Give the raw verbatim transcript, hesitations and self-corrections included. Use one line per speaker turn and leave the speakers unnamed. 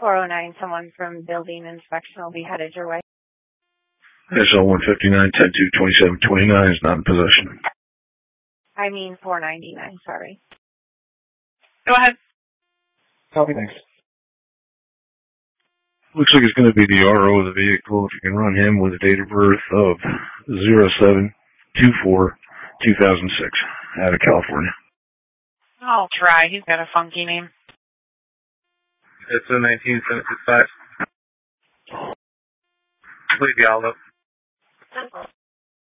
four oh nine, someone from building inspection will be headed your way.
S L one fifty-nine, ten two, twenty-seven twenty-nine is not in possession.
I mean four ninety-nine, sorry.
Go ahead.
Copy, thanks.
Looks like it's going to be the R O of the vehicle. If you can run him with a date of birth of zero seven two four two thousand six out of California.
I'll try. He's got a funky name.
It's a nineteen seventy-five. Please, y'all.